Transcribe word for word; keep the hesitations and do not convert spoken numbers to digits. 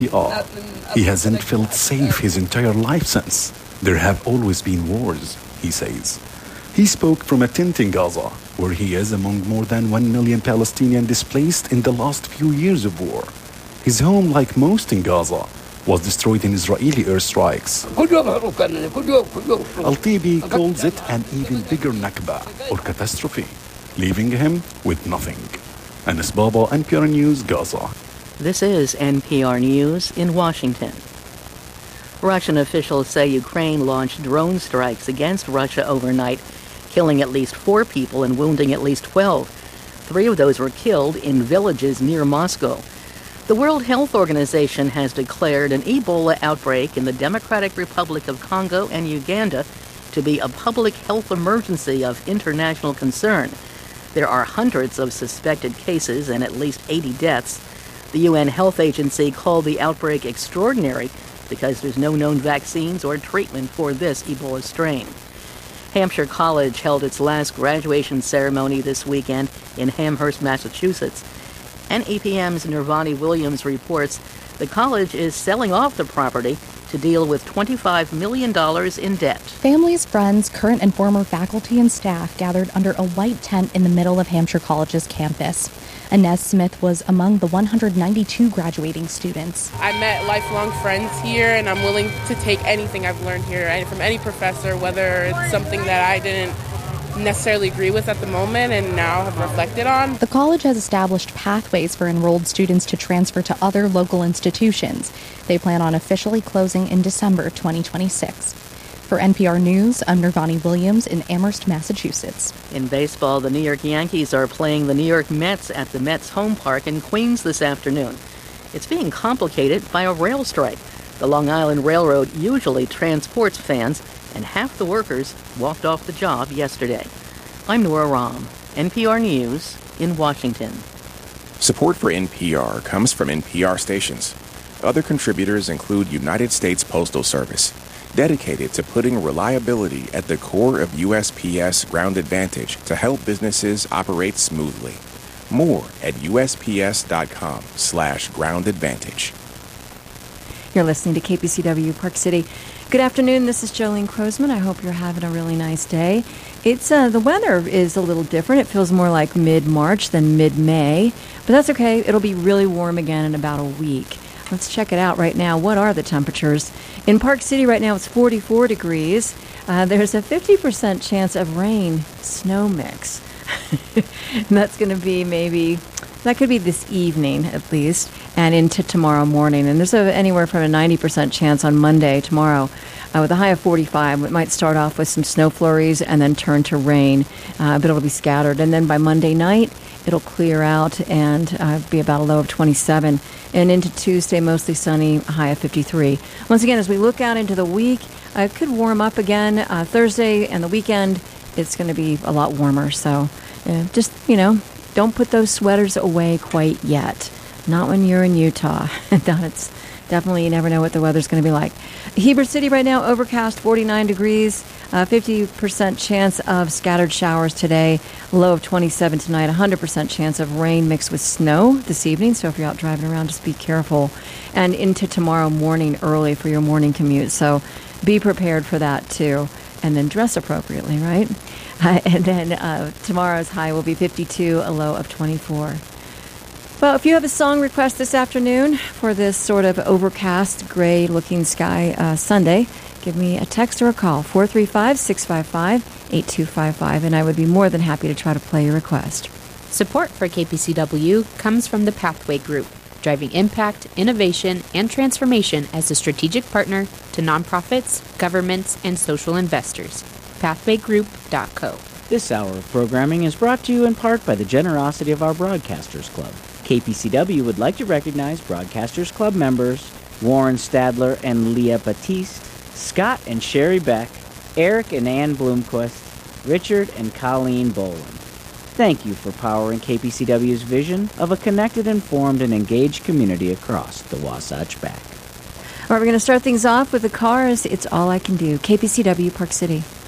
Yeah. He hasn't felt safe his entire life since. There have always been wars, he says. He spoke from a tent in Gaza, where he is among more than one million Palestinians displaced in the last few years of war. His home, like most in Gaza, was destroyed in Israeli airstrikes. Al-Tibi calls it an even bigger Nakba, or catastrophe, leaving him with nothing. Anas Baba, N P R News, Gaza. This is N P R News in Washington. Russian officials say Ukraine launched drone strikes against Russia overnight, killing at least four people and wounding at least twelve. Three of those were killed in villages near Moscow. The World Health Organization has declared an Ebola outbreak in the Democratic Republic of Congo and Uganda to be a public health emergency of international concern. There are hundreds of suspected cases and at least eighty deaths. The U N Health Agency called the outbreak extraordinary because there's no known vaccines or treatment for this Ebola strain. Hampshire College held its last graduation ceremony this weekend in Amherst, Massachusetts. N E P M's Nirvani Williams reports the college is selling off the property to deal with twenty-five million dollars in debt. Families, friends, current and former faculty and staff gathered under a white tent in the middle of Hampshire College's campus. Inez Smith was among the one hundred ninety-two graduating students. I met lifelong friends here, and I'm willing to take anything I've learned here from any professor, whether it's something that I didn't necessarily agree with at the moment and now have reflected on. The college has established pathways for enrolled students to transfer to other local institutions. They plan on officially closing in December twenty twenty-six. For N P R News, I'm Nirvani Williams in Amherst, Massachusetts. In baseball, the New York Yankees are playing the New York Mets at the Mets home park in Queens this afternoon. It's being complicated by a rail strike. The Long Island Railroad usually transports fans, and half the workers walked off the job yesterday. I'm Nora Rahm, N P R News in Washington. Support for N P R comes from N P R stations. Other contributors include United States Postal Service, dedicated to putting reliability at the core of U S P S Ground Advantage to help businesses operate smoothly. More at USPS.com slash Ground Advantage. You're listening to K P C W Park City. Good afternoon. This is Jolene Crozman. I hope you're having a really nice day. It's uh, the weather is a little different. It feels more like mid-March than mid-May, but that's okay. It'll be really warm again in about a week. Let's check it out right now. What are the temperatures? In Park City right now, it's forty-four degrees. Uh, there's a fifty percent chance of rain, snow mix. And that's going to be maybe, that could be this evening at least, and into tomorrow morning. And there's a, anywhere from a ninety percent chance on Monday, tomorrow, uh, with a high of forty-five. It might start off with some snow flurries and then turn to rain, uh, but it'll be scattered. And then by Monday night, it'll clear out and uh, be about a low of twenty-seven. And into Tuesday, mostly sunny, a high of fifty-three. Once again, as we look out into the week, uh, it could warm up again. Uh, Thursday and the weekend, it's going to be a lot warmer. So uh, just, you know, don't put those sweaters away quite yet. Not when you're in Utah. It's definitely, you never know what the weather's going to be like. Heber City right now, overcast, forty-nine degrees, uh, fifty percent chance of scattered showers today, low of twenty-seven tonight, one hundred percent chance of rain mixed with snow this evening. So if you're out driving around, just be careful. And into tomorrow morning early for your morning commute. So be prepared for that too. And then dress appropriately, right? Uh, and then uh, tomorrow's high will be fifty-two, a low of twenty-four. Well, if you have a song request this afternoon for this sort of overcast, gray-looking sky uh, Sunday, give me a text or a call, four three five, six five five, eight two five five, and I would be more than happy to try to play your request. Support for K P C W comes from the Pathway Group, driving impact, innovation, and transformation as a strategic partner to nonprofits, governments, and social investors. pathway group dot co. This hour of programming is brought to you in part by the generosity of our Broadcasters Club. K P C W would like to recognize Broadcasters Club members Warren Stadler and Leah Batiste, Scott and Sherry Beck, Eric and Ann Bloomquist, Richard and Colleen Boland. Thank you for powering K P C W's vision of a connected, informed, and engaged community across the Wasatch Back. All right, we're going to start things off with the Cars. It's All I Can Do. K P C W Park City.